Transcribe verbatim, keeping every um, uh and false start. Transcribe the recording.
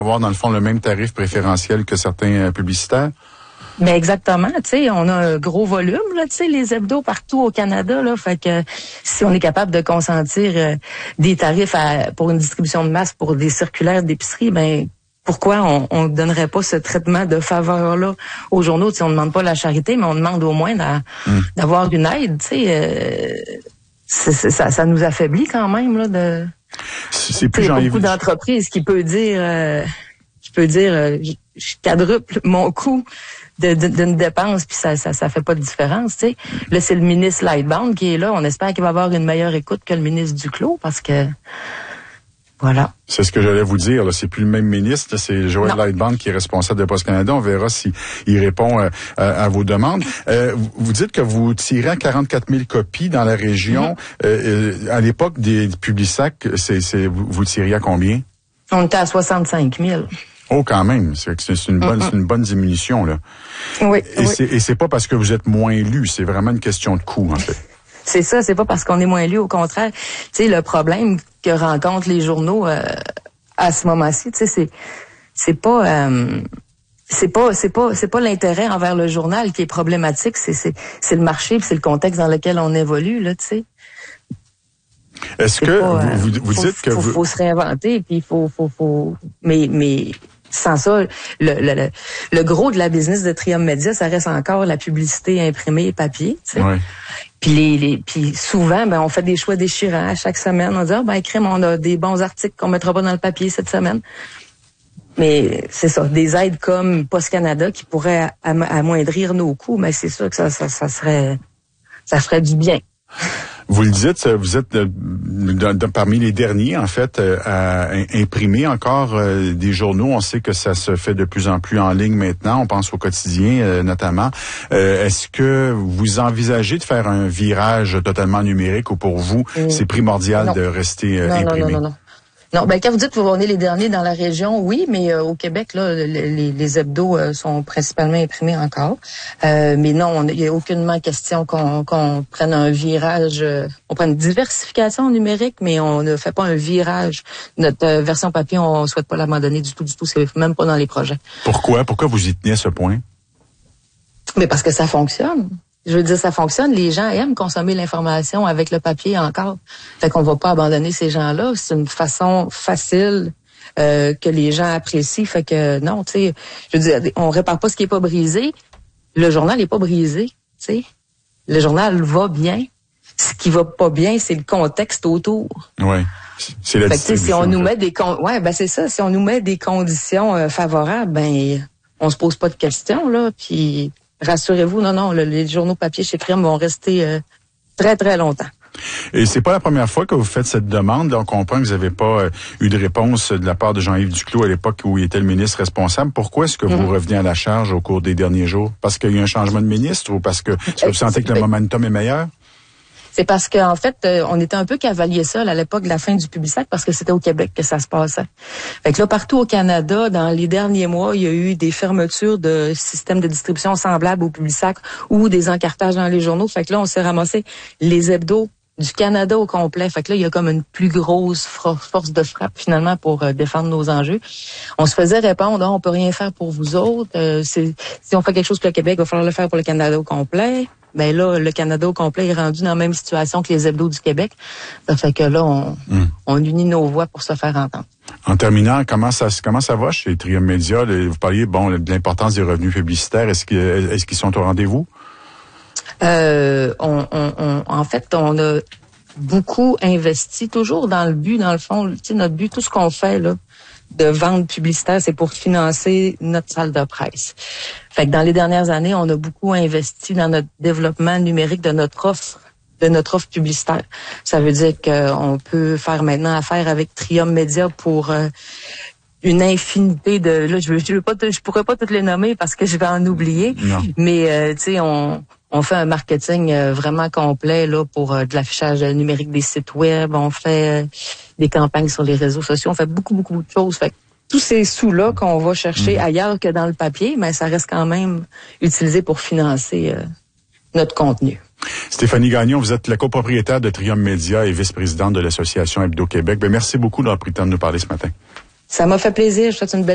avoir, dans le fond, le même tarif préférentiel que certains euh, publicitaires? Mais exactement, tu sais, on a un gros volume, là, tu sais, les hebdos partout au Canada, là, fait que si on est capable de consentir euh, des tarifs à, pour une distribution de masse pour des circulaires d'épicerie, ben pourquoi on, on donnerait pas ce traitement de faveur-là aux journaux? Tu sais, on ne demande pas la charité, mais on demande au moins d'a, mm. d'avoir une aide, tu sais. Euh, c'est, c'est, ça, ça nous affaiblit quand même, là, de... C'est plus il y a beaucoup évi- d'entreprises qui peut dire, euh, qui peut dire, euh, je, je quadruple mon coût de, de, d'une dépense, puis ça, ça, ça fait pas de différence, tu sais. Là, c'est le ministre Lightbound qui est là. On espère qu'il va avoir une meilleure écoute que le ministre Duclos, parce que, voilà. C'est ce que j'allais vous dire, là. C'est plus le même ministre, là. C'est Joël Lightbound qui est responsable de Poste Canada. On verra s'il il répond euh, à, à vos demandes. Euh, vous dites que vous tirez à quarante-quatre mille copies dans la région. Mm-hmm. Euh, euh, à l'époque des Publisac, c'est, c'est, vous, vous tiriez à combien? On était à soixante-cinq mille. Oh, quand même. C'est, c'est, une, bonne, mm-hmm. c'est une bonne diminution, là. Oui. Et, oui. C'est, et c'est pas parce que vous êtes moins lu, c'est vraiment une question de coût, en fait. C'est ça, c'est pas parce qu'on est moins lu, au contraire. Tu sais, le problème que rencontrent les journaux euh, à ce moment-ci, tu sais, c'est c'est pas euh, c'est pas c'est pas c'est pas l'intérêt envers le journal qui est problématique, c'est c'est c'est le marché, puis c'est le contexte dans lequel on évolue, là, tu sais. Est-ce c'est que pas, vous, vous, vous faut, dites que faut, vous faut se réinventer, puis il faut faut faut mais mais sans ça, le, le, le, le gros de la business de Trium Media, ça reste encore la publicité imprimée et papier, tu sais. Ouais. Puis les, les puis souvent, ben on fait des choix déchirants à chaque semaine. On dit ah, ben crème, on a des bons articles qu'on mettra pas dans le papier cette semaine. Mais c'est ça, des aides comme Poste Canada qui pourraient am- amoindrir nos coûts, mais c'est sûr que ça, ça, ça serait ça ferait du bien. Vous le dites, vous êtes de, de, de, parmi les derniers, en fait, euh, à imprimer encore euh, des journaux. On sait que ça se fait de plus en plus en ligne maintenant. On pense au quotidien, euh, notamment. Euh, est-ce que vous envisagez de faire un virage totalement numérique ou pour vous, mmh. c'est primordial non. de rester euh, non, imprimé? Non, non, non, non. Non, ben quand vous dites qu'on est les derniers dans la région, oui, mais euh, au Québec, là, les, les hebdos euh, sont principalement imprimés encore. Euh, mais non, il n'y a aucunement question qu'on, qu'on prenne un virage. Euh, on prend une diversification numérique, mais on ne fait pas un virage. Notre euh, version papier, on souhaite pas l'abandonner du tout, du tout. C'est même pas dans les projets. Pourquoi? Pourquoi vous y tenez à ce point? Mais parce que ça fonctionne. Je veux dire, ça fonctionne. Les gens aiment consommer l'information avec le papier encore. Fait qu'on va pas abandonner ces gens-là. C'est une façon facile euh, que les gens apprécient. Fait que non, tu sais, je veux dire, on répare pas ce qui est pas brisé. Le journal est pas brisé, tu sais. Le journal va bien. Ce qui va pas bien, c'est le contexte autour. Ouais. C'est la fait que, si on nous fait. met des con- ouais, ben c'est ça. Si on nous met des conditions euh, favorables, ben on se pose pas de questions là. Puis rassurez-vous, non, non, le, les journaux papier chez Trium vont rester euh, très, très longtemps. Et c'est pas la première fois que vous faites cette demande. On comprend que vous n'avez pas euh, eu de réponse de la part de Jean-Yves Duclos à l'époque où il était le ministre responsable. Pourquoi est-ce que mm-hmm. vous revenez à la charge au cours des derniers jours? Parce qu'il y a un changement de ministre ou parce que, parce que vous sentez que le momentum est meilleur? C'est parce qu'en fait, euh, on était un peu cavalier seul à l'époque de la fin du Publisac parce que c'était au Québec que ça se passait. Fait que là, partout au Canada, dans les derniers mois, il y a eu des fermetures de systèmes de distribution semblables au Publisac ou des encartages dans les journaux. Fait que là, on s'est ramassé les hebdos du Canada au complet. Fait que là, il y a comme une plus grosse force de frappe finalement pour euh, défendre nos enjeux. On se faisait répondre, oh, on peut rien faire pour vous autres. Euh, c'est, si on fait quelque chose pour le Québec, il va falloir le faire pour le Canada au complet. Ben là, le Canada au complet est rendu dans la même situation que les hebdos du Québec. Ça fait que là, on, mm. on unit nos voix pour se faire entendre. En terminant, comment ça comment ça va chez Trium Media? Vous parliez bon de l'importance des revenus publicitaires. Est-ce qu'ils est-ce qu'ils sont au rendez-vous? Euh, on, on, on, en fait, on a beaucoup investi, toujours dans le but, dans le fond, tu sais, notre but, tout ce qu'on fait là, de vente publicitaire, c'est pour financer notre salle de presse. Fait que dans les dernières années, on a beaucoup investi dans notre développement numérique de notre offre, de notre offre publicitaire. Ça veut dire qu'on peut faire maintenant affaire avec Trium Media pour euh, une infinité de, là, je veux, je veux pas, je pourrais pas toutes les nommer parce que je vais en oublier. Non. Mais euh, tu sais, on On fait un marketing euh, vraiment complet là pour euh, de l'affichage numérique des sites web. On fait euh, des campagnes sur les réseaux sociaux. On fait beaucoup, beaucoup de choses. Fait que tous ces sous-là qu'on va chercher mmh. ailleurs que dans le papier, mais ça reste quand même utilisé pour financer euh, notre contenu. Stéphanie Gagnon, vous êtes la copropriétaire de Trium Media et vice-présidente de l'association Hebdo Québec. Ben, merci beaucoup d'avoir pris le temps de nous parler ce matin. Ça m'a fait plaisir. Je vous souhaite une belle